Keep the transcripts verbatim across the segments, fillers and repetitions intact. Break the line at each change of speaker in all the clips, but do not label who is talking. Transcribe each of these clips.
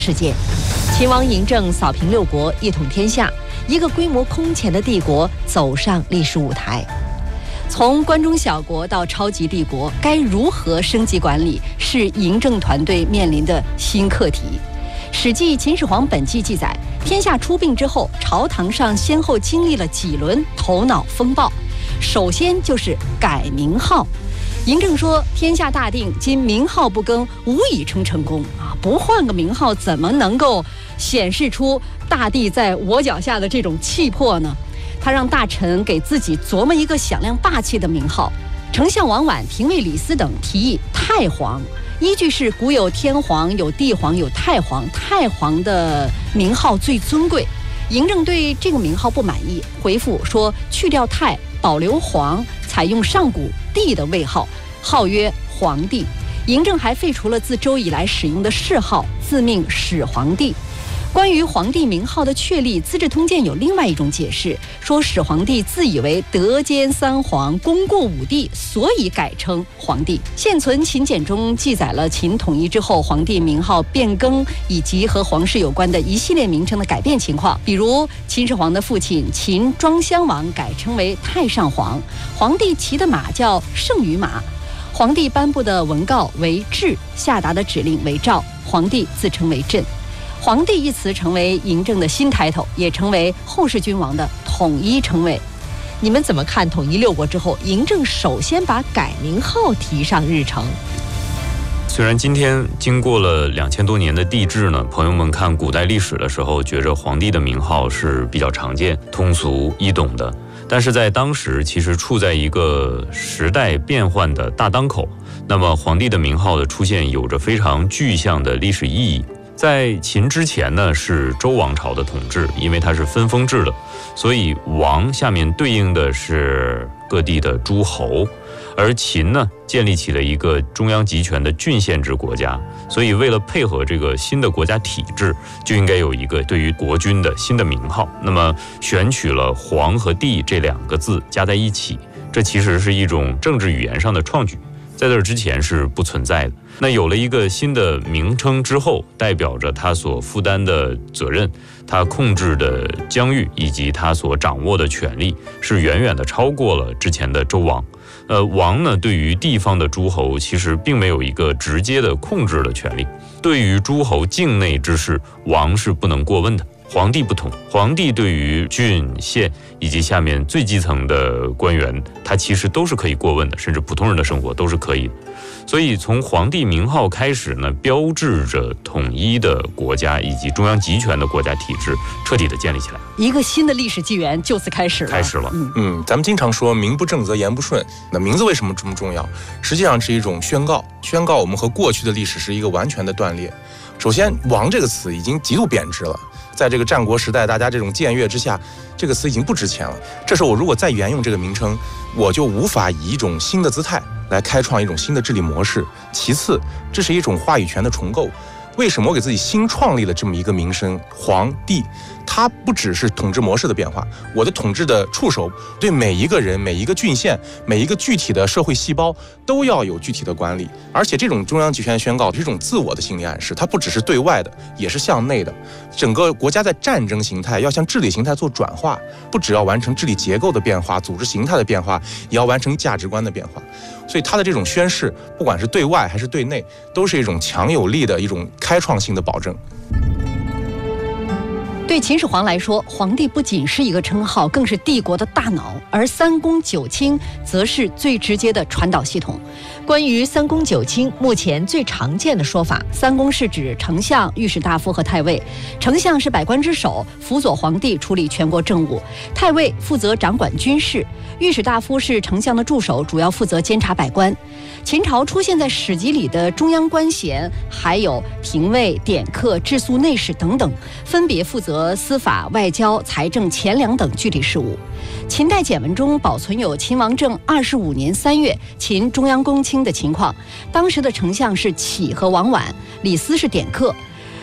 事件。秦王嬴政扫平六国，一统天下，一个规模空前的帝国走上历史舞台。从关中小国到超级帝国，该如何升级管理，是嬴政团队面临的新课题。《史记·秦始皇本纪》记载，天下出兵之后，朝堂上先后经历了几轮头脑风暴。首先就是改名号。嬴政说：“天下大定，今名号不更，无以称成功啊！不换个名号，怎么能够显示出大地在我脚下的这种气魄呢？”他让大臣给自己琢磨一个响亮霸气的名号。丞相王绾、廷尉李斯等提议太皇，依据是古有天皇、有帝皇、有太皇，太皇的名号最尊贵。嬴政对这个名号不满意，回复说去掉太，保留皇，采用上古帝的位号，号曰皇帝。嬴政还废除了自周以来使用的谥号，自命始皇帝。关于皇帝名号的确立，《资治通鉴》有另外一种解释，说始皇帝自以为德兼三皇，功过五帝，所以改称皇帝。现存秦简中记载了秦统一之后皇帝名号变更以及和皇室有关的一系列名称的改变情况，比如秦始皇的父亲秦庄襄王改称为太上皇，皇帝骑的马叫圣于马，皇帝颁布的文告为制，下达的指令为诏，皇帝自称为朕。皇帝一词成为嬴政的新抬头，也成为后世君王的统一称谓。
你们怎么看统一六国之后，嬴政首先把改名号提上日程？
虽然今天经过了两千多年的帝制呢，朋友们看古代历史的时候，觉着皇帝的名号是比较常见、通俗易懂的，但是在当时其实处在一个时代变换的大当口，那么皇帝的名号的出现有着非常具象的历史意义。在秦之前呢，是周王朝的统治，因为它是分封制的，所以王下面对应的是各地的诸侯，而秦呢建立起了一个中央集权的郡县制国家，所以为了配合这个新的国家体制，就应该有一个对于国君的新的名号。那么选取了皇和帝这两个字加在一起，这其实是一种政治语言上的创举，在这之前是不存在的。那有了一个新的名称之后，代表着他所负担的责任，他控制的疆域以及他所掌握的权力是远远的超过了之前的周王。呃，王呢对于地方的诸侯其实并没有一个直接的控制的权利，对于诸侯境内之事，王是不能过问的。皇帝不同，皇帝对于郡县以及下面最基层的官员，他其实都是可以过问的，甚至普通人的生活都是可以的。所以从皇帝名号开始呢，标志着统一的国家以及中央集权的国家体制彻底的建立起来，
一个新的历史纪元就此开始了。
开始了。
嗯嗯，咱们经常说名不正则言不顺，那名字为什么这么重要？实际上是一种宣告，宣告我们和过去的历史是一个完全的断裂。首先，王这个词已经极度贬值了。在这个战国时代，大家这种僭越之下，这个词已经不值钱了。这时候我如果再沿用这个名称，我就无法以一种新的姿态来开创一种新的治理模式。其次，这是一种话语权的重构。为什么我给自己新创立了这么一个名声皇帝？它不只是统治模式的变化，我的统治的触手对每一个人、每一个郡县、每一个具体的社会细胞都要有具体的管理。而且这种中央集权宣告是一种自我的心理暗示，它不只是对外的，也是向内的。整个国家在战争形态要向治理形态做转化，不只要完成治理结构的变化、组织形态的变化，也要完成价值观的变化。所以它的这种宣示，不管是对外还是对内，都是一种强有力的一种开创性的保证。
对秦始皇来说，皇帝不仅是一个称号，更是帝国的大脑，而三公九卿则是最直接的传导系统。
关于三公九卿，目前最常见的说法，
三公是指丞相、御史大夫和太尉。丞相是百官之首，辅佐皇帝处理全国政务；太尉负责掌管军事；御史大夫是丞相的助手，主要负责监察百官。秦朝出现在史籍里的中央官衔还有廷尉、典客、治粟内史等等，分别负责司法、外交、财政、钱粮等具体事务。秦代简文中保存有秦王政二十五年三月秦中央公卿的情况，当时的丞相是启和王绾，李斯是典客。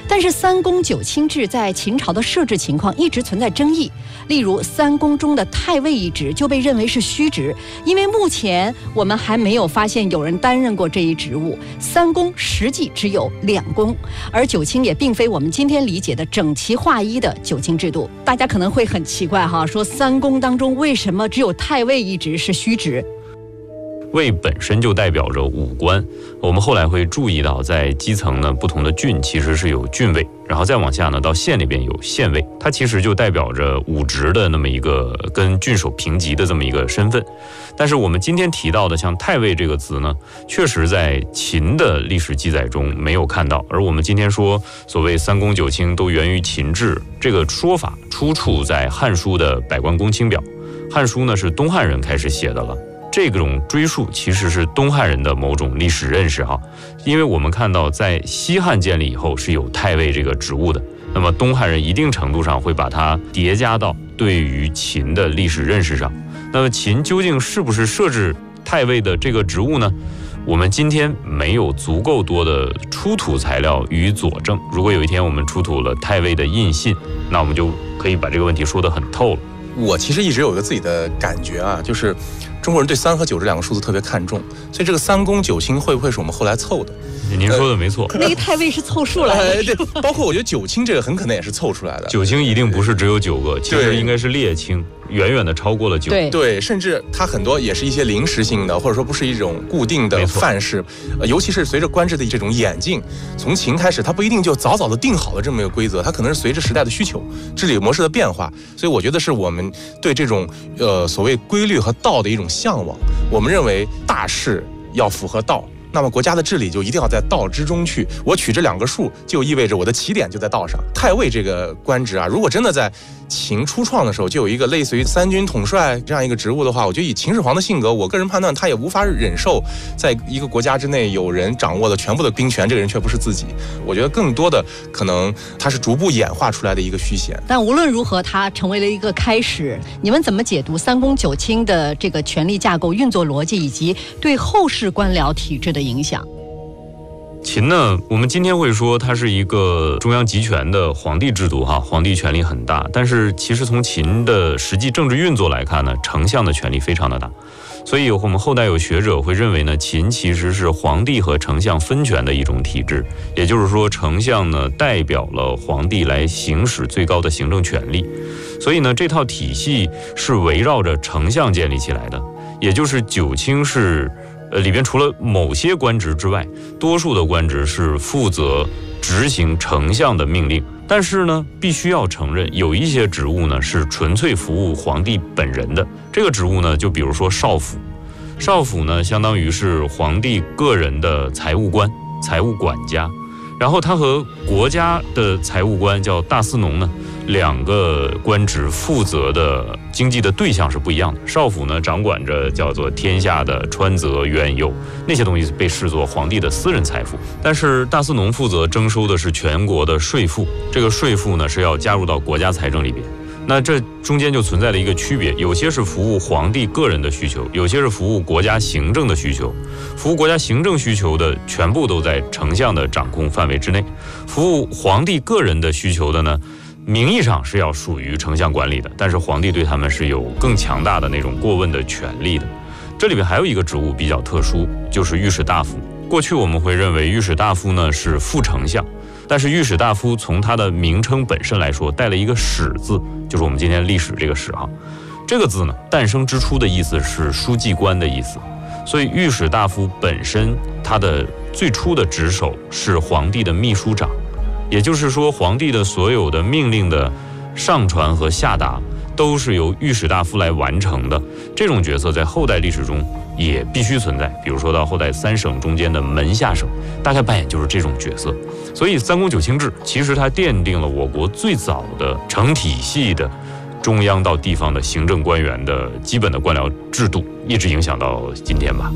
但是三公九卿制在秦朝的设置情况一直存在争议，例如三公中的太尉一职就被认为是虚职，因为目前我们还没有发现有人担任过这一职务。三公实际只有两公，而九卿也并非我们今天理解的整齐划一的九卿制度。大家可能会很奇怪哈，说三公当中为什么只有太尉一职是虚职？
尉本身就代表着武官，我们后来会注意到，在基层呢，不同的郡其实是有郡尉，然后再往下呢，到县那边有县尉，它其实就代表着武职的那么一个跟郡守平级的这么一个身份。但是我们今天提到的像太尉这个词呢，确实在秦的历史记载中没有看到，而我们今天说所谓三公九卿都源于秦制，这个说法出处在《汉书》的百官公卿表，《汉书》呢是东汉人开始写的了。这种追溯其实是东汉人的某种历史认识哈，因为我们看到在西汉建立以后是有太尉这个职务的，那么东汉人一定程度上会把它叠加到对于秦的历史认识上。那么秦究竟是不是设置太尉的这个职务呢？我们今天没有足够多的出土材料予以佐证。如果有一天我们出土了太尉的印信，那我们就可以把这个问题说得很透了。
我其实一直有一个自己的感觉啊，就是中国人对三和九这两个数字特别看重，所以这个三公九卿会不会是我们后来凑的？
您说的没错，
呃、那个太尉是凑数来的。
呃、对，包括我觉得九卿这个很可能也是凑出来的。
九卿一定不是只有九个，其实应该是列卿，远远的超过了九。
对
对，甚至它很多也是一些临时性的，或者说不是一种固定的范式。呃、尤其是随着官制的这种演进，从秦开始，它不一定就早早的定好了这么一个规则，它可能是随着时代的需求、治理模式的变化。所以我觉得是我们对这种呃所谓规律和道的一种向往。我们认为大事要符合道，那么国家的治理就一定要在道之中去。我取这两个数，就意味着我的起点就在道上。太尉这个官职啊，如果真的在秦初创的时候就有一个类似于三军统帅这样一个职务的话，我觉得以秦始皇的性格，我个人判断他也无法忍受在一个国家之内有人掌握了全部的兵权，这个人却不是自己。我觉得更多的可能他是逐步演化出来的一个虚衔。
但无论如何，它成为了一个开始。你们怎么解读三公九卿的这个权力架构运作逻辑，以及对后世官僚体制的影响？
秦呢，我们今天会说它是一个中央集权的皇帝制度哈，皇帝权力很大，但是其实从秦的实际政治运作来看呢，丞相的权力非常的大。所以我们后代有学者会认为呢，秦其实是皇帝和丞相分权的一种体制，也就是说丞相呢代表了皇帝来行使最高的行政权力。所以呢，这套体系是围绕着丞相建立起来的，也就是九卿是呃，里边除了某些官职之外，多数的官职是负责执行丞相的命令。但是呢，必须要承认，有一些职务呢是纯粹服务皇帝本人的。这个职务呢，就比如说少府。少府呢，相当于是皇帝个人的财务官、财务管家。然后他和国家的财务官叫大司农呢，两个官职负责的经济的对象是不一样的。少府呢，掌管着叫做天下的川泽渊佑，那些东西被视作皇帝的私人财富。但是大司农负责征收的是全国的税赋，这个税赋呢是要加入到国家财政里边。那这中间就存在了一个区别，有些是服务皇帝个人的需求，有些是服务国家行政的需求。服务国家行政需求的全部都在丞相的掌控范围之内，服务皇帝个人的需求的呢，名义上是要属于丞相管理的，但是皇帝对他们是有更强大的那种过问的权利的。这里面还有一个职务比较特殊，就是御史大夫。过去我们会认为御史大夫呢是副丞相，但是御史大夫从它的名称本身来说带了一个史字，就是我们今天历史这个史哈。这个字呢，诞生之初的意思是书记官的意思，所以御史大夫本身他的最初的职守是皇帝的秘书长，也就是说皇帝的所有的命令的上传和下达都是由御史大夫来完成的。这种角色在后代历史中也必须存在，比如说到后代三省中间的门下省，大概扮演就是这种角色。所以三公九卿制其实它奠定了我国最早的成体系的中央到地方的行政官员的基本的官僚制度，一直影响到今天吧。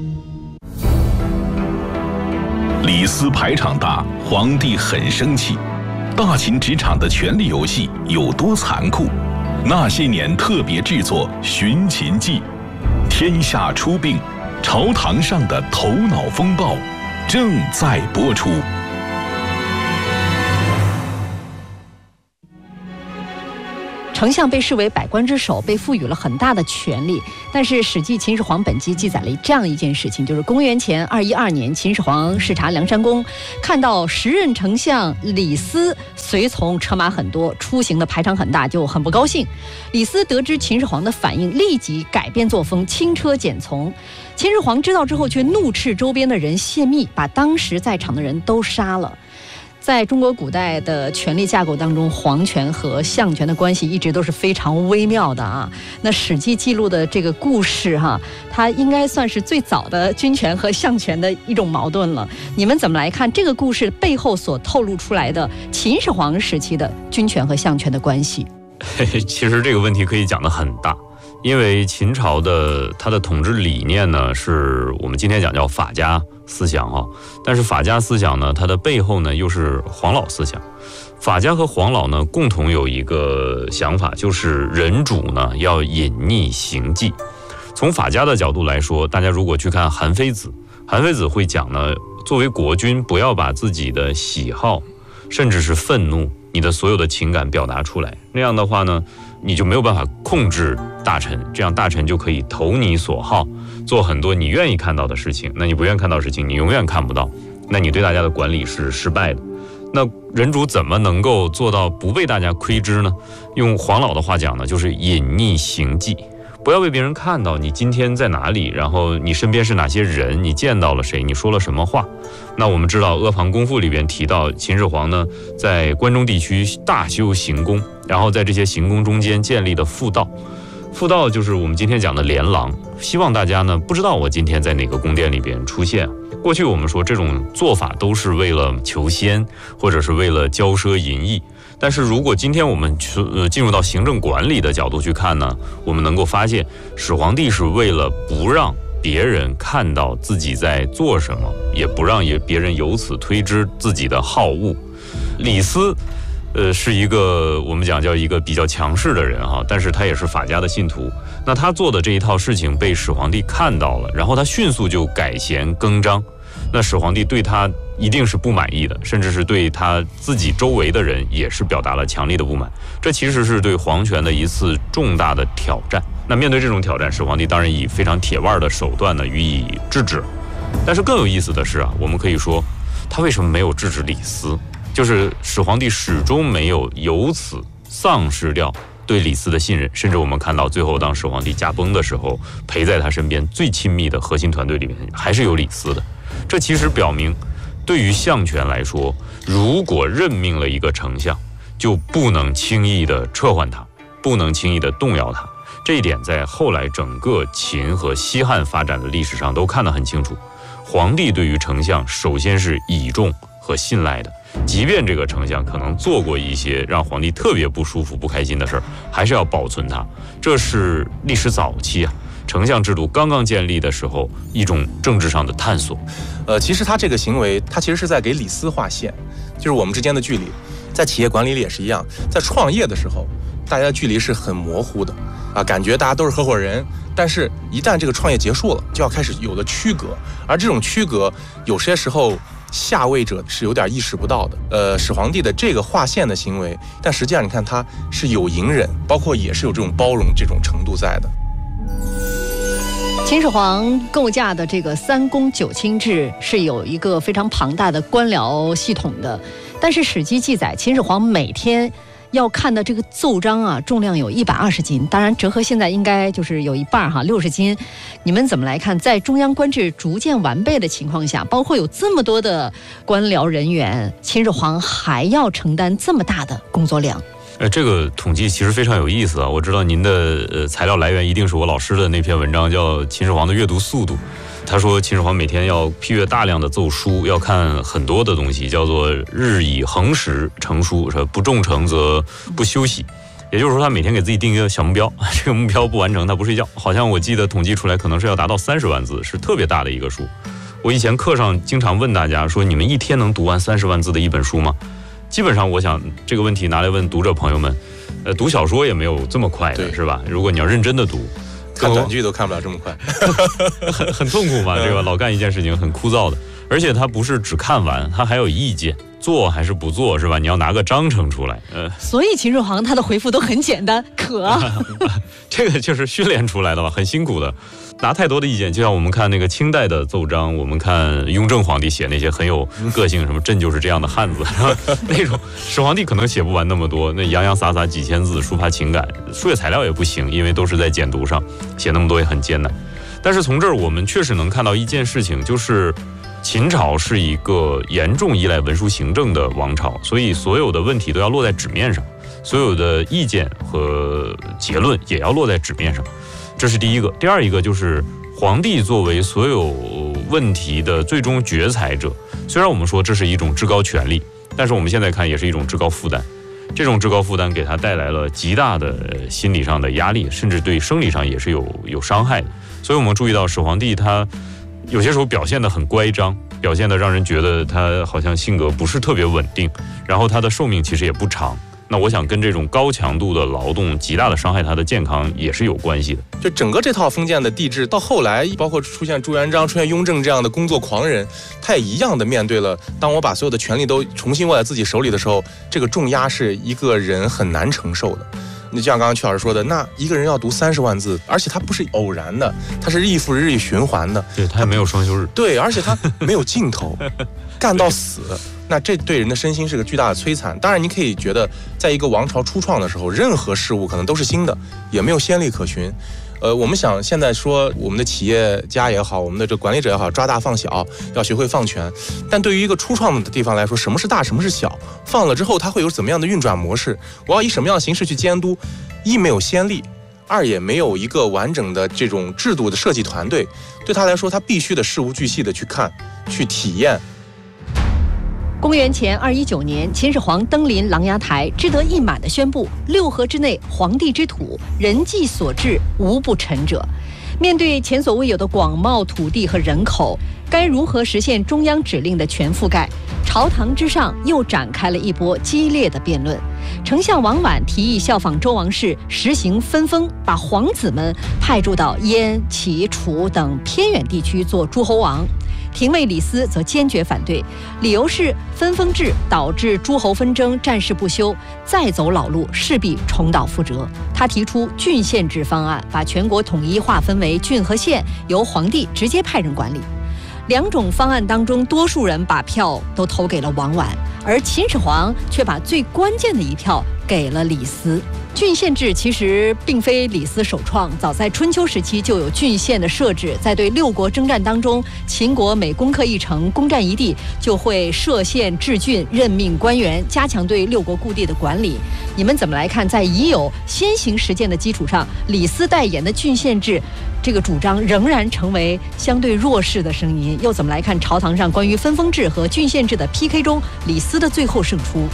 李斯排场大，皇帝很生气。大秦职场的权力游戏有多残酷？那些年特别制作《寻秦记》，天下初病，朝堂上的头脑风暴正在播出。
丞相被视为百官之首，被赋予了很大的权力。但是《史记·秦始皇本纪》记载了这样一件事情，就是公元前二一二年，秦始皇视察梁山宫，看到时任丞相李斯随从车马很多，出行的排场很大，就很不高兴。李斯得知秦始皇的反应，立即改变作风，轻车简从。秦始皇知道之后，却怒斥周边的人泄密，把当时在场的人都杀了。在中国古代的权力架构当中，皇权和相权的关系一直都是非常微妙的啊。那《史记》记录的这个故事哈、啊，它应该算是最早的君权和相权的一种矛盾了。你们怎么来看这个故事背后所透露出来的秦始皇时期的君权和相权的关系？
其实这个问题可以讲得很大，因为秦朝的它的统治理念呢，是我们今天讲叫法家思想哈，但是法家思想呢，它的背后呢又是黄老思想。法家和黄老呢共同有一个想法，就是人主呢要隐匿行迹。从法家的角度来说，大家如果去看韩非子，韩非子会讲呢，作为国君不要把自己的喜好甚至是愤怒，你的所有的情感表达出来，那样的话呢，你就没有办法控制大臣，这样大臣就可以投你所好，做很多你愿意看到的事情。那你不愿意看到的事情，你永远看不到，那你对大家的管理是失败的。那人主怎么能够做到不被大家窥知呢？用黄老的话讲呢，就是隐匿行迹，不要被别人看到你今天在哪里，然后你身边是哪些人，你见到了谁，你说了什么话。那我们知道《阿房宫赋》里边提到，秦始皇呢在关中地区大修行宫，然后在这些行宫中间建立的妇道。妇道就是我们今天讲的连廊，希望大家呢不知道我今天在哪个宫殿里边出现。过去我们说这种做法都是为了求仙，或者是为了骄奢淫逸。但是如果今天我们去呃进入到行政管理的角度去看呢，我们能够发现，始皇帝是为了不让别人看到自己在做什么，也不让也别人由此推知自己的好恶。李斯呃，是一个我们讲叫一个比较强势的人哈，但是他也是法家的信徒。那他做的这一套事情被始皇帝看到了，然后他迅速就改弦更张。那始皇帝对他一定是不满意的，甚至是对他自己周围的人也是表达了强烈的不满。这其实是对皇权的一次重大的挑战。那面对这种挑战，始皇帝当然以非常铁腕的手段呢予以制止。但是更有意思的是啊，我们可以说他为什么没有制止李斯？就是始皇帝始终没有由此丧失掉对李斯的信任，甚至我们看到最后当始皇帝驾崩的时候，陪在他身边最亲密的核心团队里面还是有李斯的。这其实表明，对于相权来说，如果任命了一个丞相，就不能轻易的撤换他，不能轻易的动摇他。这一点在后来整个秦和西汉发展的历史上都看得很清楚。皇帝对于丞相首先是倚重和信赖的，即便这个丞相可能做过一些让皇帝特别不舒服不开心的事儿，还是要保存他。这是历史早期啊丞相制度刚刚建立的时候一种政治上的探索。
呃，其实他这个行为，他其实是在给李斯划线，就是我们之间的距离。在企业管理里也是一样，在创业的时候，大家的距离是很模糊的啊，感觉大家都是合伙人，但是一旦这个创业结束了，就要开始有了区隔，而这种区隔有些时候下位者是有点意识不到的。呃，始皇帝的这个划线的行为，但实际上你看他是有隐忍，包括也是有这种包容这种程度在的。
秦始皇构架的这个三公九卿制是有一个非常庞大的官僚系统的，但是史记记载，秦始皇每天要看的这个奏章啊，重量有一百二十斤，当然折合现在应该就是有一半哈，六十斤。你们怎么来看？在中央官制逐渐完备的情况下，包括有这么多的官僚人员，秦始皇还要承担这么大的工作量？
呃，这个统计其实非常有意思啊！我知道您的呃材料来源一定是我老师的那篇文章，叫《秦始皇的阅读速度》。他说秦始皇每天要批阅大量的奏书，要看很多的东西，叫做日以恒时成书，说不重成则不休息。也就是说，他每天给自己定一个小目标，这个目标不完成他不睡觉。好像我记得统计出来，可能是要达到三十万字，是特别大的一个书。我以前课上经常问大家说，你们一天能读完三十万字的一本书吗？基本上我想这个问题拿来问读者朋友们，呃，读小说也没有这么快的，是吧？如果你要认真的读，
看短剧都看不了这么快，
很很痛苦嘛，这个老干一件事情很枯燥的，而且他不是只看完，他还有意见。 做还是不做，是吧？你要拿个章程出来。呃，
所以秦始皇他的回复都很简单，可。
这个就是训练出来的吧，很辛苦的。拿太多的意见，就像我们看那个清代的奏章，我们看雍正皇帝写那些很有个性，什么朕就是这样的汉子，那种始皇帝可能写不完那么多，那洋洋洒洒几千字抒发情感，书写材料也不行，因为都是在简读上，写那么多也很艰难。但是从这儿我们确实能看到一件事情，就是秦朝是一个严重依赖文书行政的王朝，所以所有的问题都要落在纸面上，所有的意见和结论也要落在纸面上。这是第一个。第二一个就是皇帝作为所有问题的最终决裁者，虽然我们说这是一种至高权力，但是我们现在看也是一种至高负担。这种至高负担给他带来了极大的心理上的压力，甚至对生理上也是有有伤害的。所以我们注意到始皇帝他有些时候表现得很乖张，表现得让人觉得他好像性格不是特别稳定，然后他的寿命其实也不长。那我想跟这种高强度的劳动极大的伤害他的健康也是有关系的。
就整个这套封建的帝制到后来，包括出现朱元璋、出现雍正这样的工作狂人，他也一样的面对了，当我把所有的权力都重新握在自己手里的时候，这个重压是一个人很难承受的。你就像刚刚曲老师说的，那一个人要读三十万字，而且他不是偶然的，他是日复日循环的，
对，他也没有双休日，
对，而且他没有尽头，干到死。那这对人的身心是个巨大的摧残。当然，你可以觉得，在一个王朝初创的时候，任何事物可能都是新的，也没有先例可循。呃，我们想现在说我们的企业家也好，我们的这管理者也好，抓大放小，要学会放权。但对于一个初创的地方来说，什么是大，什么是小？放了之后，它会有怎么样的运转模式？我要以什么样的形式去监督？一没有先例，二也没有一个完整的这种制度的设计团队。对他来说，他必须得事无巨细的去看、去体验。
公元前二一九年，秦始皇登临琅琊台，志得意满地宣布：六合之内，皇帝之土，人计所至，无不臣者。面对前所未有的广袤土地和人口，该如何实现中央指令的全覆盖？朝堂之上又展开了一波激烈的辩论。丞相王绾提议效仿周王室，实行分封，把皇子们派驻到燕、齐、楚等偏远地区做诸侯王。廷尉李斯则坚决反对，理由是分封制导致诸侯纷争战事不休，再走老路势必重蹈覆辙。他提出郡县制方案，把全国统一划分为郡和县，由皇帝直接派人管理。两种方案当中，多数人把票都投给了王绾，而秦始皇却把最关键的一票给了李斯。郡县制其实并非李斯首创，早在春秋时期就有郡县的设置。在对六国征战当中，秦国每攻克一城、攻占一地，就会设县治郡，任命官员，加强对六国故地的管理。你们怎么来看，在已有先行实践的基础上，李斯代言的郡县制这个主张仍然成为相对弱势的声音？又怎么来看朝堂上关于分封制和郡县制的 P K 中，李斯的最后胜出？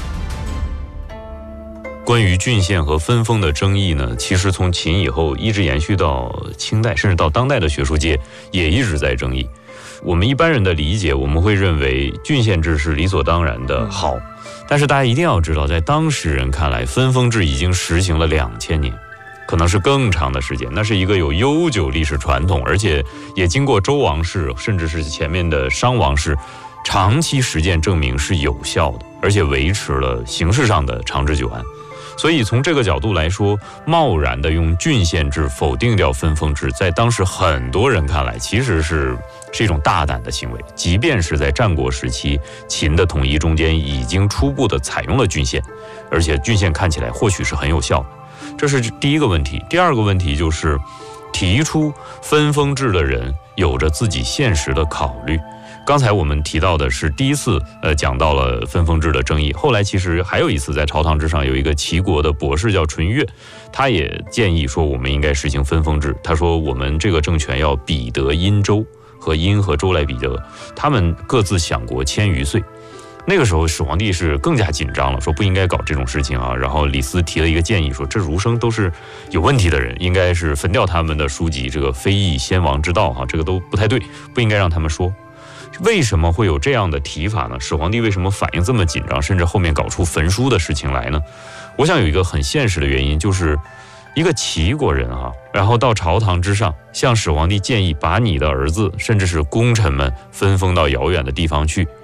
关于郡县和分封的争议呢，其实从秦以后一直延续到清代，甚至到当代的学术界也一直在争议。我们一般人的理解，我们会认为郡县制是理所当然的好，但是大家一定要知道，在当时人看来，分封制已经实行了两千年，可能是更长的时间。那是一个有悠久历史传统，而且也经过周王室甚至是前面的商王室长期实践证明是有效的，而且维持了形式上的长治久安。所以从这个角度来说，贸然的用郡县制否定掉分封制，在当时很多人看来其实是是一种大胆的行为。即便是在战国时期，秦的统一中间已经初步的采用了郡县，而且郡县看起来或许是很有效的，这是第一个问题。第二个问题就是提出分封制的人有着自己现实的考虑。刚才我们提到的是第一次呃讲到了分封制的争议，后来其实还有一次在朝堂之上，有一个齐国的博士叫淳乐，他也建议说我们应该实行分封制。他说我们这个政权要比得殷周，和殷和周来比得，他们各自享国千余岁。那个时候始皇帝是更加紧张了，说不应该搞这种事情啊。然后李斯提了一个建议，说这儒生都是有问题的人，应该是焚掉他们的书籍，这个非议先王之道哈，这个都不太对，不应该让他们说。为什么会有这样的提法呢？始皇帝为什么反应这么紧张，甚至后面搞出焚书的事情来呢？我想有一个很现实的原因，就是一个齐国人啊，然后到朝堂之上向始皇帝建议把你的儿子甚至是功臣们分封到遥远的地方去，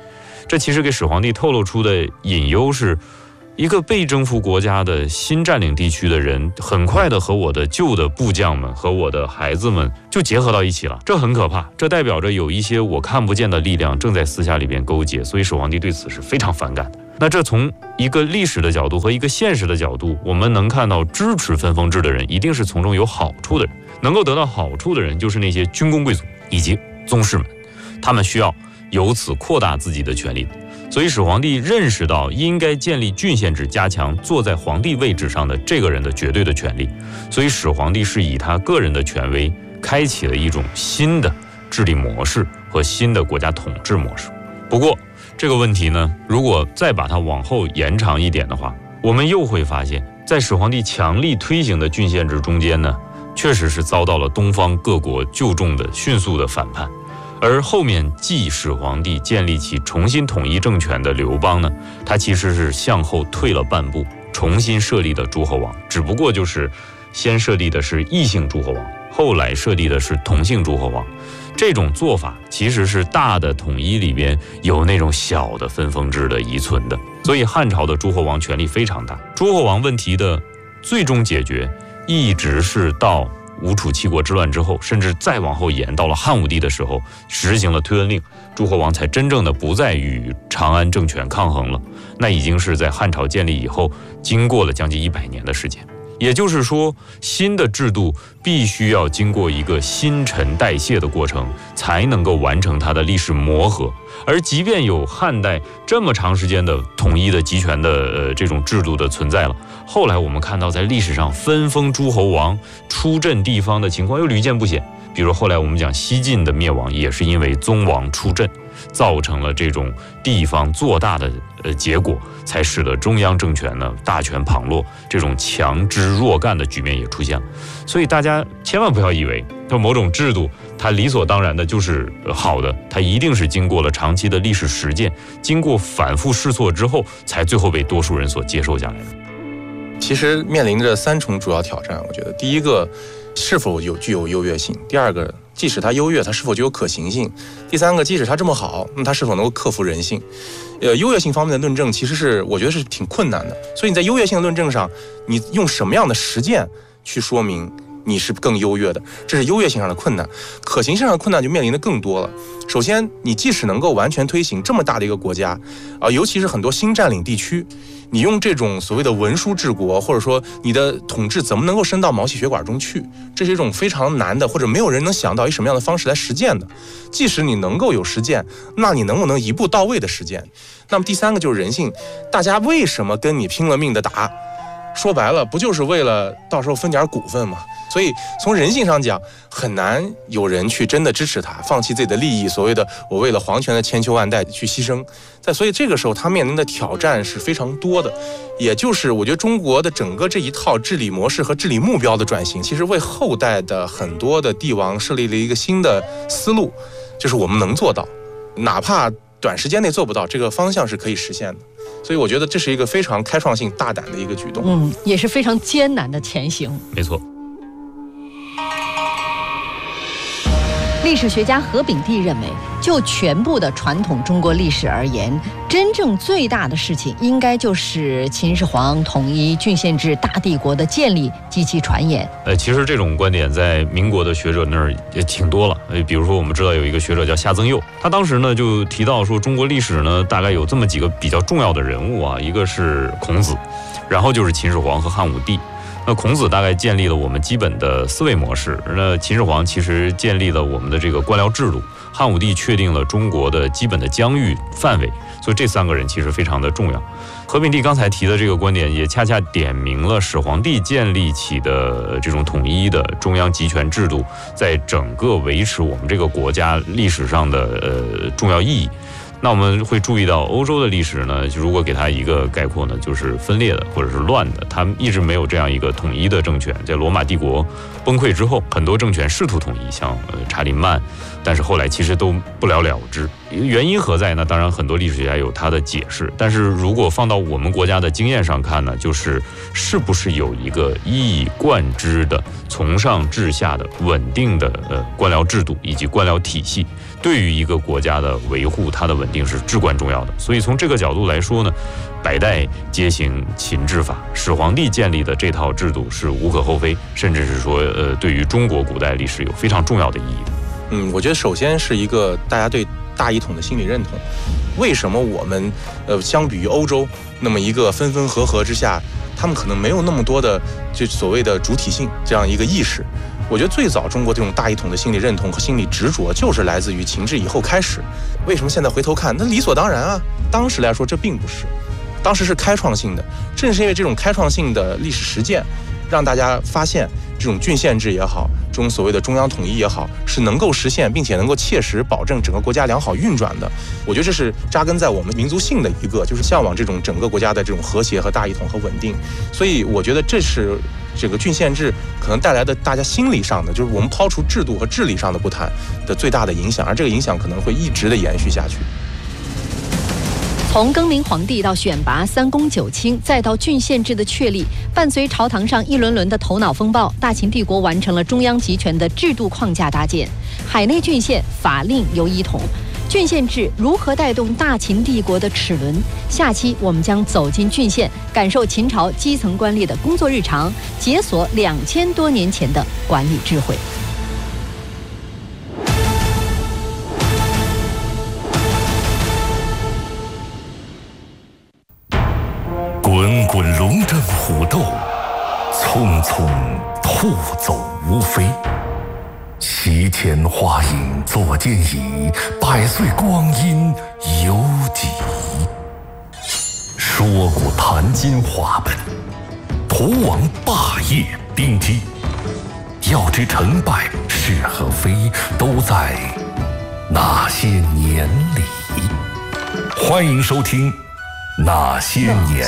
这其实给始皇帝透露出的隐忧是，一个被征服国家的新占领地区的人，很快的和我的旧的部将们和我的孩子们就结合到一起了，这很可怕，这代表着有一些我看不见的力量正在私下里边勾结，所以始皇帝对此是非常反感的。那这从一个历史的角度和一个现实的角度，我们能看到支持分封制的人一定是从中有好处的人，能够得到好处的人就是那些军功贵族以及宗室们，他们需要由此扩大自己的权利。所以始皇帝认识到应该建立郡县制，加强坐在皇帝位置上的这个人的绝对的权利，所以始皇帝是以他个人的权威开启了一种新的治理模式和新的国家统治模式。不过这个问题呢，如果再把它往后延长一点的话，我们又会发现在始皇帝强力推行的郡县制中间呢，确实是遭到了东方各国旧重的迅速的反叛。而后面继始皇帝建立起重新统一政权的刘邦呢，他其实是向后退了半步，重新设立的诸侯王，只不过就是先设立的是异姓诸侯王，后来设立的是同姓诸侯王。这种做法其实是大的统一里边有那种小的分封制的遗存的，所以汉朝的诸侯王权力非常大。诸侯王问题的最终解决一直是到吴楚七国之乱之后，甚至再往后延到了汉武帝的时候，实行了推恩令，诸侯王才真正的不再与长安政权抗衡了。那已经是在汉朝建立以后，经过了将近一百年的时间。也就是说，新的制度必须要经过一个新陈代谢的过程，才能够完成它的历史磨合。而即便有汉代这么长时间的统一的集权的呃这种制度的存在了，后来我们看到在历史上分封诸侯王出镇地方的情况又屡见不鲜。比如后来我们讲西晋的灭亡，也是因为宗王出镇，造成了这种地方做大的呃结果，才使得中央政权呢大权旁落，这种强支弱干的局面也出现了。所以大家千万不要以为它某种制度它理所当然的就是好的，它一定是经过了长期的历史实践，经过反复试错之后，才最后被多数人所接受下来的。
其实面临着三重主要挑战，我觉得第一个是否有具有优越性，第二个即使它优越，它是否具有可行性，第三个即使它这么好，那它是否能够克服人性。呃，优越性方面的论证其实是我觉得是挺困难的，所以你在优越性的论证上，你用什么样的实践去说明你是更优越的，这是优越性上的困难。可行性上的困难就面临的更多了。首先，你即使能够完全推行这么大的一个国家，啊、呃，尤其是很多新占领地区，你用这种所谓的文书治国，或者说你的统治怎么能够伸到毛细血管中去，这是一种非常难的，或者没有人能想到以什么样的方式来实践的。即使你能够有实践，那你能不能一步到位的实践？那么第三个就是人性，大家为什么跟你拼了命的打？说白了，不就是为了到时候分点股份吗？所以从人性上讲，很难有人去真的支持他，放弃自己的利益，所谓的我为了皇权的千秋万代去牺牲。在所以这个时候，他面临的挑战是非常多的。也就是我觉得中国的整个这一套治理模式和治理目标的转型，其实为后代的很多的帝王设立了一个新的思路，就是我们能做到，哪怕短时间内做不到，这个方向是可以实现的。所以我觉得这是一个非常开创性、大胆的一个举动，
嗯，也是非常艰难的前行。
没错。
历史学家何炳棣认为，就全部的传统中国历史而言，真正最大的事情应该就是秦始皇统一郡县制大帝国的建立及其传演。
呃，其实这种观点在民国的学者那儿也挺多了。呃，比如说我们知道有一个学者叫夏曾佑，他当时呢就提到说，中国历史呢大概有这么几个比较重要的人物啊，一个是孔子，然后就是秦始皇和汉武帝。那孔子大概建立了我们基本的思维模式，那秦始皇其实建立了我们的这个官僚制度，汉武帝确定了中国的基本的疆域范围，所以这三个人其实非常的重要。何炳棣刚才提的这个观点，也恰恰点明了始皇帝建立起的这种统一的中央集权制度，在整个维持我们这个国家历史上的呃重要意义。那我们会注意到，欧洲的历史呢，如果给它一个概括呢，就是分裂的或者是乱的，他们一直没有这样一个统一的政权。在罗马帝国崩溃之后，很多政权试图统一，像呃查理曼，但是后来其实都不了了之。原因何在呢？当然很多历史学家有他的解释，但是如果放到我们国家的经验上看呢，就是是不是有一个一以贯之的从上至下的稳定的呃官僚制度以及官僚体系， 对于一个国家的维护，它的稳定是至关重要的。所以从这个角度来说呢，百代皆行秦制法，始皇帝建立的这套制度是无可厚非，甚至是说，呃，对于中国古代历史有非常重要的意义的。
嗯，我觉得首先是一个大家对大一统的心理认同。为什么我们呃相比于欧洲那么一个分分合合之下，他们可能没有那么多的就所谓的主体性这样一个意识？我觉得最早中国这种大一统的心理认同和心理执着，就是来自于秦制以后开始。为什么现在回头看，那理所当然啊？当时来说这并不是，当时是开创性的。正是因为这种开创性的历史实践，让大家发现这种郡县制也好，这种所谓的中央统一也好，是能够实现并且能够切实保证整个国家良好运转的。我觉得这是扎根在我们民族性的一个，就是向往这种整个国家的这种和谐和大一统和稳定。所以我觉得这是这个郡县制可能带来的大家心理上的，就是我们抛除制度和治理上的不谈的最大的影响，而这个影响可能会一直的延续下去。
从更名皇帝到选拔三公九卿，再到郡县制的确立，伴随朝堂上一轮轮的头脑风暴，大秦帝国完成了中央集权的制度框架搭建。海内郡县法令由一统，郡县制如何带动大秦帝国的齿轮？下期我们将走进郡县，感受秦朝基层官吏的工作日常，解锁两千多年前的管理智慧。
滚滚龙争虎斗，匆匆兔走无飞。席间花影坐间椅，百岁光阴犹几。说古谈今话本，图王霸业兵机。要知成败是和非，都在那些年里。欢迎收听那些年。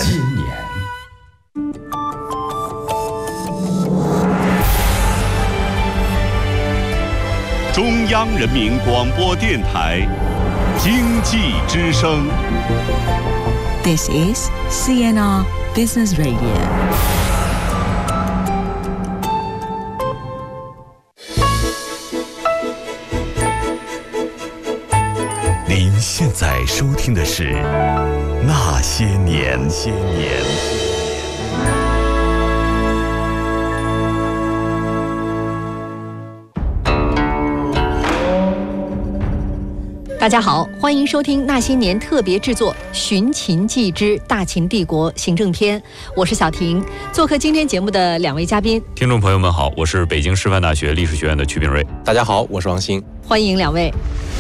中央人民广播电台经济之声。
This is C N R Business Radio。
您现在收听的是《那些年》。些年。
大家好，欢迎收听《那些年》特别制作《寻秦记之大秦帝国行政篇》，我是小婷。做客今天节目的两位嘉宾，
听众朋友们好，我是北京师范大学历史学院的曲炳瑞。
大家好，我是王鑫。
欢迎两位。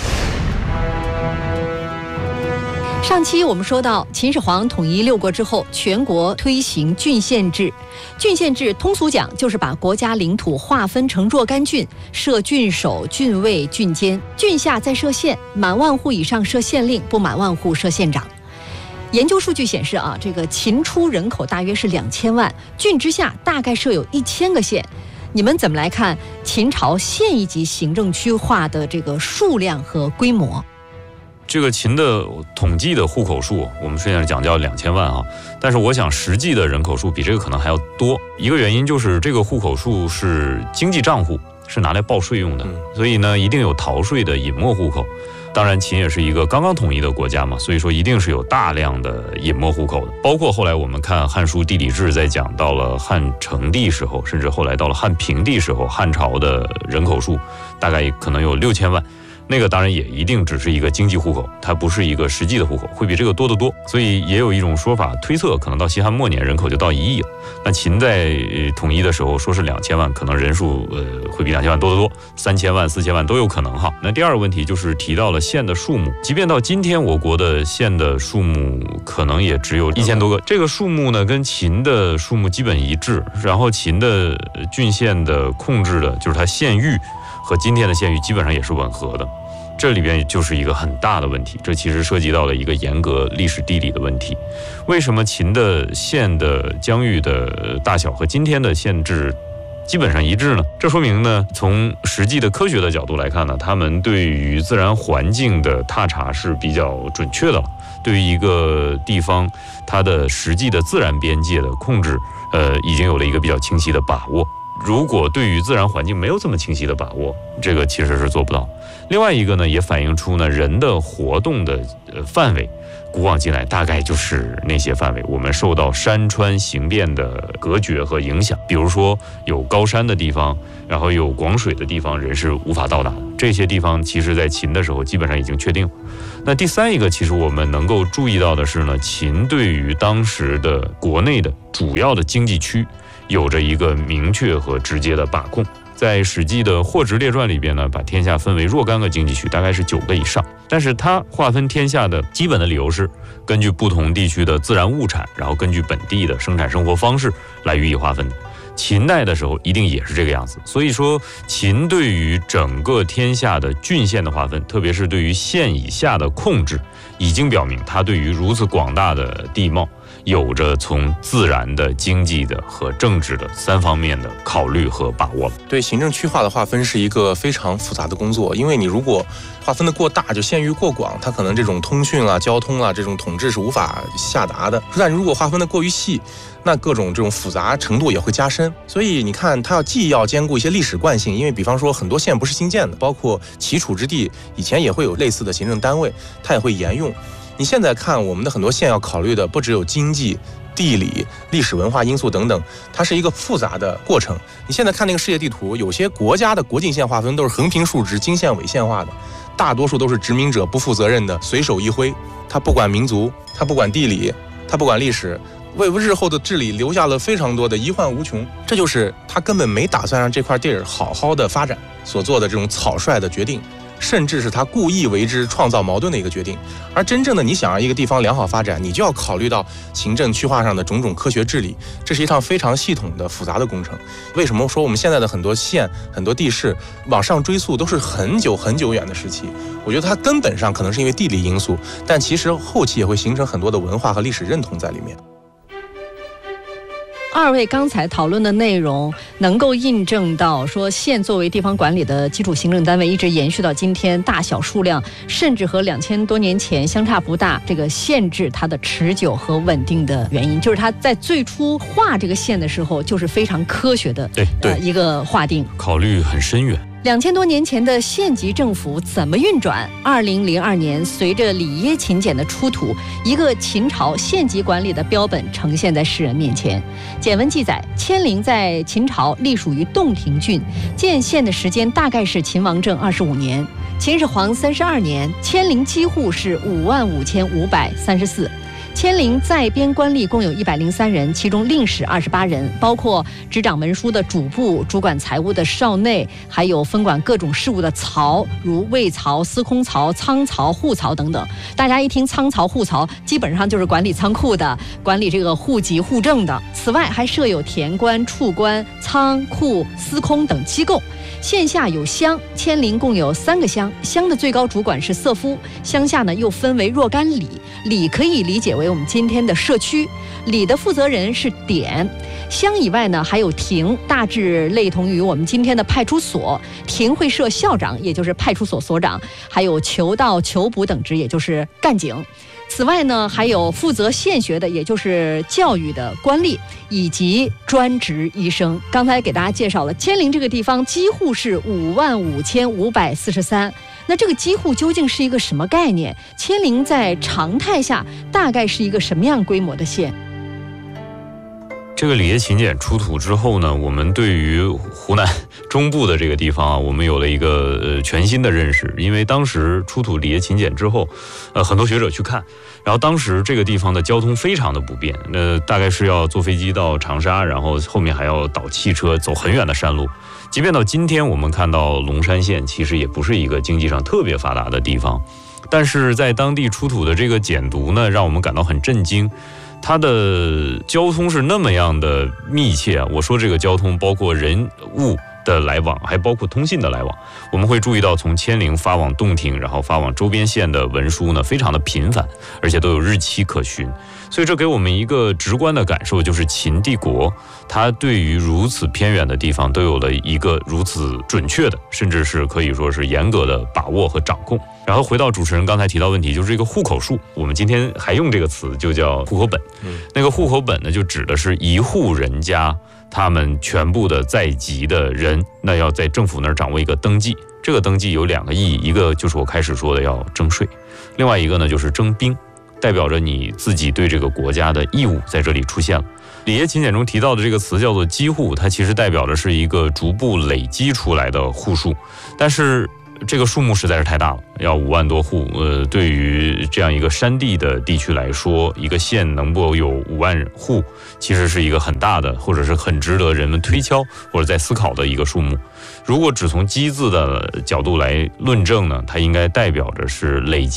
上期我们说到，秦始皇统一六国之后，全国推行郡县制。郡县制通俗讲就是把国家领土划分成若干郡，设郡守、郡尉、郡监，郡下再设县，满万户以上设县令，不满万户设县长。研究数据显示啊，这个秦初人口大约是两千万，郡之下大概设有一千个县。你们怎么来看秦朝县一级行政区划的这个数量和规模？
这个秦的统计的户口数，我们虽然讲叫两千万啊，但是我想实际的人口数比这个可能还要多。一个原因就是这个户口数是经济账户，是拿来报税用的，
嗯、
所以呢，一定有逃税的隐没户口。当然，秦也是一个刚刚统一的国家嘛，所以说一定是有大量的隐没户口的。包括后来我们看《汉书·地理志》在讲到了汉成帝时候，甚至后来到了汉平帝时候，汉朝的人口数大概可能有六千万。那个当然也一定只是一个经济户口，它不是一个实际的户口，会比这个多得多。所以也有一种说法推测，可能到西汉末年人口就到一亿了。那秦在统一的时候说是两千万，可能人数呃会比两千万多得多，三千万、四千万都有可能哈。那第二个问题就是提到了县的数目，即便到今天，我国的县的数目可能也只有一千多个。这个数目呢，跟秦的数目基本一致。然后秦的郡县的控制的，就是它县域和今天的县域基本上也是吻合的。这里边就是一个很大的问题，这其实涉及到了一个严格历史地理的问题。为什么秦的县的疆域的大小和今天的县制基本上一致呢？这说明呢，从实际的科学的角度来看呢，他们对于自然环境的踏查是比较准确的了。对于一个地方它的实际的自然边界的控制，呃，已经有了一个比较清晰的把握。 如果对于自然环境没有这么清晰的把握，这个其实是做不到。另外一个呢，也反映出呢人的活动的呃范围，古往今来大概就是那些范围，我们受到山川形变的隔绝和影响。比如说有高山的地方，然后有广水的地方，人是无法到达的。这些地方其实在秦的时候基本上已经确定。那第三一个，其实我们能够注意到的是呢，秦对于当时的国内的主要的经济区有着一个明确和直接的把控。在《史记》的《货殖列传》里边呢，把天下分为若干个经济区，大概是九个以上。但是它划分天下的基本的理由是根据不同地区的自然物产，然后根据本地的生产生活方式来予以划分的。秦代的时候一定也是这个样子。所以说，秦对于整个天下的郡县的划分，特别是对于县以下的控制，已经表明它对于如此广大的地貌有着从自然的、经济的和政治的三方面的考虑和把握。
对，行政区划的划分是一个非常复杂的工作，因为你如果划分的过大，就限于过广，它可能这种通讯啊、交通啊这种统治是无法下达的。但如果划分的过于细，那各种这种复杂程度也会加深。所以你看，它要既要兼顾一些历史惯性，因为比方说很多县不是新建的，包括齐楚之地以前也会有类似的行政单位，它也会沿用。你现在看我们的很多县要考虑的不只有经济、地理、历史文化因素等等，它是一个复杂的过程。你现在看那个世界地图，有些国家的国境线划分都是横平竖直、经线纬线化的，大多数都是殖民者不负责任的随手一挥，他不管民族，他不管地理，他不管历史，为日后的治理留下了非常多的遗患无穷。这就是他根本没打算让这块地儿好好的发展所做的这种草率的决定，甚至是他故意为之创造矛盾的一个决定。而真正的你想让一个地方良好发展，你就要考虑到行政区划上的种种科学治理，这是一趟非常系统的复杂的工程。为什么说我们现在的很多县、很多地势往上追溯都是很久很久远的时期？我觉得它根本上可能是因为地理因素，但其实后期也会形成很多的文化和历史认同在里面。
二位刚才讨论的内容能够印证到说，县作为地方管理的基础行政单位，一直延续到今天，大小数量甚至和两千多年前相差不大。这个县制它的持久和稳定的原因，就是它在最初划这个县的时候，就是非常科学的
对对、
呃、一个划定，
考虑很深远。
两千多年前的县级政府怎么运转？二零零二年，随着里耶秦简的出土，一个秦朝县级管理的标本呈现在世人面前。简文记载，千陵在秦朝隶属于洞庭郡，建县的时间大概是秦王政二十五年。秦始皇三十二年，千陵基户是五万五千五百三十四。千陵在编官吏共有一百零三人，其中令史二十八人，包括执掌文书的主簿、主管财务的少内，还有分管各种事务的曹，如卫曹、司空曹、仓曹、户曹等等。大家一听仓曹、户曹，基本上就是管理仓库的，管理这个户籍户政的。此外，还设有田官、处官、仓库、司空等机构。县下有乡，千陵共有三个乡，乡的最高主管是瑟夫，乡下呢又分为若干里，里可以理解为我们今天的社区，里的负责人是典。乡以外呢还有亭，大致类同于我们今天的派出所，亭会设校长，也就是派出所所长，还有囚道、囚捕等职，也就是干警。此外呢，还有负责县学的，也就是教育的官吏，以及专职医生。刚才给大家介绍了千陵这个地方基户是五万五千五百四十三。那这个基户究竟是一个什么概念？千陵在常态下大概是一个什么样规模的县？
这个里耶秦简出土之后呢，我们对于湖南中部的这个地方啊，我们有了一个呃全新的认识。因为当时出土里耶秦简之后，呃，很多学者去看，然后当时这个地方的交通非常的不便，呃，大概是要坐飞机到长沙，然后后面还要倒汽车走很远的山路。即便到今天，我们看到龙山县其实也不是一个经济上特别发达的地方，但是在当地出土的这个简牍呢，让我们感到很震惊。它的交通是那么样的密切啊！我说这个交通包括人物的来往，还包括通信的来往。我们会注意到，从千陵发往洞庭，然后发往周边县的文书呢，非常的频繁，而且都有日期可循。所以这给我们一个直观的感受，就是秦帝国它对于如此偏远的地方都有了一个如此准确的，甚至是可以说是严格的把握和掌控。 然后回到主持人刚才提到问题，就是这个户口数，我们今天还用这个词，就叫户口本。嗯，那个户口本呢，就指的是一户人家他们全部的在籍的人，那要在政府那儿掌握一个登记。这个登记有两个意义，一个就是我开始说的要征税，另外一个呢就是征兵，代表着你自己对这个国家的义务在这里出现了。李爷勤俭中提到的这个词叫做积户，它其实代表的是一个逐步累积出来的户数，但是这个数目实在是太大了，要五万多户。呃，对于这样一个山地的地区来说，一个县能够有五万户，其实是一个很大的，或者是很值得人们推敲或者在思考的一个数目。如果只从积字的角度来论证呢，它应该代表着是累积